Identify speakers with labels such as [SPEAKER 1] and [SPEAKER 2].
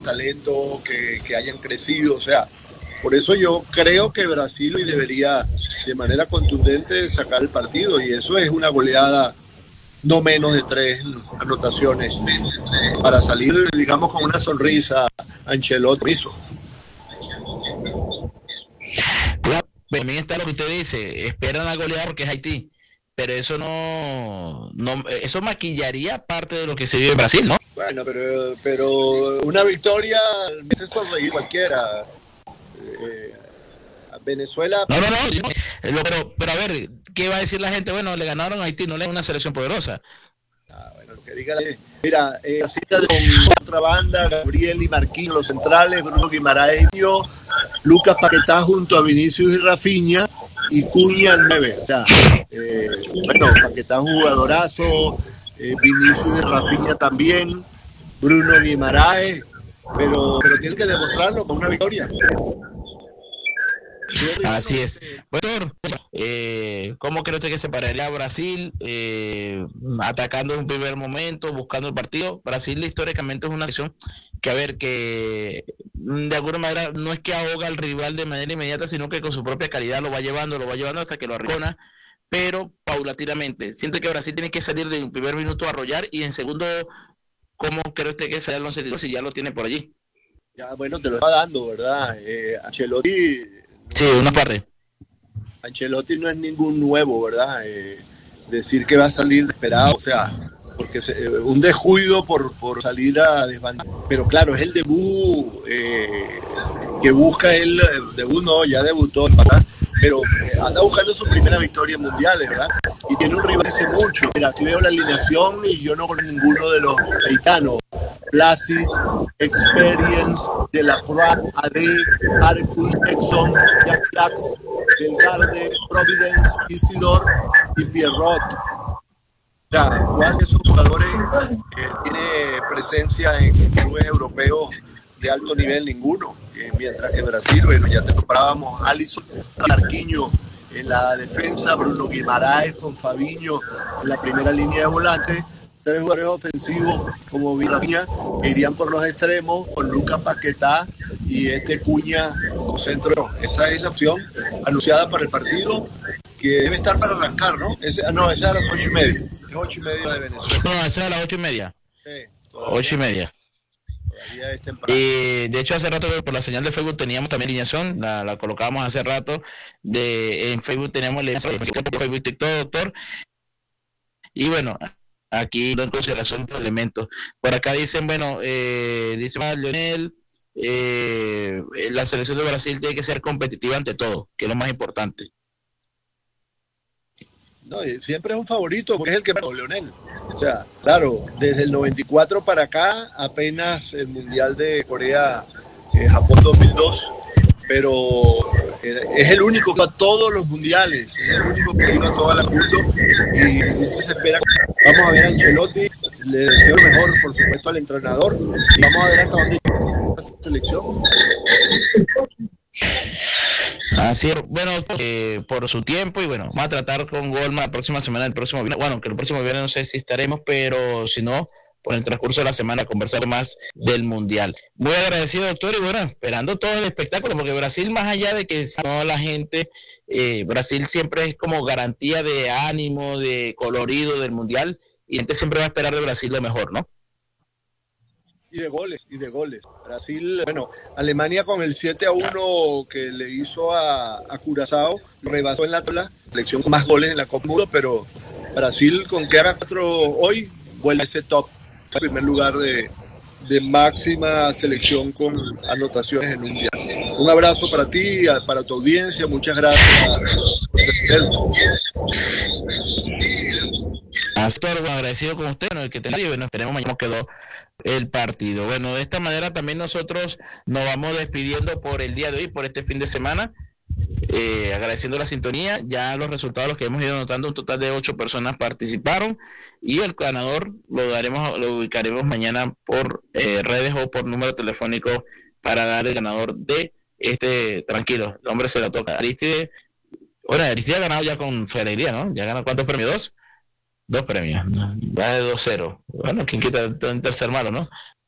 [SPEAKER 1] talento, que hayan crecido, o sea, por eso yo creo que Brasil hoy debería de manera contundente sacar el partido y eso es una goleada no menos de 3 anotaciones para salir, digamos, con una sonrisa a Ancelotti.
[SPEAKER 2] Claro, también está lo que usted dice, esperan a golear porque es Haití, pero eso no, eso maquillaría parte de lo que se vive en Brasil, ¿no?
[SPEAKER 1] Bueno, pero una victoria me hace sonreír cualquiera. Venezuela.
[SPEAKER 2] No, pero a ver, ¿qué va a decir la gente? Bueno, le ganaron a Haití, no le es una selección poderosa.
[SPEAKER 1] Bueno, lo que diga la gente. Mira, con otra banda, Gabriel y Marquinhos, los centrales, Bruno Guimaraes, Lucas Paquetá junto a Vinicius y Rafinha, y Cuña al 9. O sea, bueno, Paquetá es un jugadorazo, Vinicius y Rafinha también, Bruno Guimaraes, pero tiene que demostrarlo con una victoria.
[SPEAKER 2] Así es. Bueno, ¿cómo cree usted que se pararía Brasil atacando en un primer momento, buscando el partido? Brasil históricamente es una selección que, a ver, que de alguna manera no es que ahoga al rival de manera inmediata, sino que con su propia calidad lo va llevando hasta que lo arrincona, pero paulatinamente. Siente que Brasil tiene que salir de un primer minuto a arrollar y en segundo, ¿cómo cree usted que será el 11 si ya lo tiene por allí?
[SPEAKER 1] Ya, bueno, te lo está dando, ¿verdad? Ancelotti.
[SPEAKER 2] Sí, una parte.
[SPEAKER 1] Ancelotti no es ningún nuevo, ¿verdad? Decir que va a salir desesperado, o sea, porque un descuido por salir a desbandar. Pero claro, es el debut que busca él, debut no, ya debutó, ¿verdad? Pero anda buscando su primera victoria en mundiales, ¿verdad? Y tiene un rival que hace mucho. Mira, aquí veo la alineación y yo no conozco ninguno de los haitianos. Placid, Experience, De La Croix, Ade, Arcus, Exxon, Jack Blacks, Belgarde, Providence, Isidor y Pierrot. O sea, ¿cuál de esos jugadores tiene presencia en clubes europeos de alto nivel? Ninguno. Mientras que Brasil, bueno, ya te nombrábamos, Alisson, Marquinhos en la defensa, Bruno Guimaraes con Fabinho en la primera línea de volantes, 3 jugadores ofensivos como Rafinha que irían por los extremos con Lucas Paquetá y Cuña como centro. Esa es la opción anunciada para el partido que debe estar para arrancar, ¿no? Esa es a las 8:30. Es 8:30 de Venezuela.
[SPEAKER 2] No, esa es a las 8:30.
[SPEAKER 1] Sí,
[SPEAKER 2] 8:30.
[SPEAKER 1] Todavía es temprano.
[SPEAKER 2] De hecho, hace rato por la señal de Facebook teníamos también alineación, la colocábamos hace rato. En Facebook teníamos Facebook, TikTok, doctor. Y bueno, aquí en consideración de elementos. Por acá dicen, bueno, dice Lionel, la selección de Brasil tiene que ser competitiva ante todo, que es lo más importante.
[SPEAKER 1] No, siempre es un favorito porque es el que Leonel. O sea, claro, desde el 94 para acá, apenas el Mundial de Corea, Japón 2002, pero es el único que va a todos los mundiales, es el único que ha ido a todas las mundos y se espera. Vamos a ver a Ancelotti, le deseo lo mejor, por supuesto, al entrenador y vamos a ver hasta dónde llega esa selección.
[SPEAKER 2] Así es, bueno, por su tiempo y bueno, vamos a tratar con Golma la próxima semana, el próximo viernes, bueno, que el próximo viernes no sé si estaremos, pero si no, por el transcurso de la semana conversar más del Mundial. Muy agradecido, doctor, y bueno, esperando todo el espectáculo, porque Brasil, más allá de que no la gente, Brasil siempre es como garantía de ánimo, de colorido del Mundial, y la gente siempre va a esperar de Brasil lo mejor, ¿no?
[SPEAKER 1] Y de goles. Brasil, bueno, Alemania con el 7-1 que le hizo a Curazao, rebasó en la tabla, selección con más goles en la Copa Mundo, pero Brasil con que haga 4 hoy, vuelve a ese top, en primer lugar de máxima selección con anotaciones en un día. Un abrazo para ti, para tu audiencia, muchas gracias.
[SPEAKER 2] Agradecido con usted, ¿no? El que tenga, y bueno, esperemos mañana quedó el partido. Bueno, de esta manera también nosotros nos vamos despidiendo por el día de hoy, por este fin de semana, agradeciendo la sintonía. Ya los resultados los que hemos ido anotando, un total de 8 personas participaron y el ganador lo ubicaremos mañana por redes o por número telefónico para dar el ganador de tranquilo, el hombre se lo toca. Aristide ha ganado ya con su alegría, ¿no? Ya gana ¿cuántos premios? 2 premios, va de 2-0. Bueno, ¿quién quita en tercer malo, no?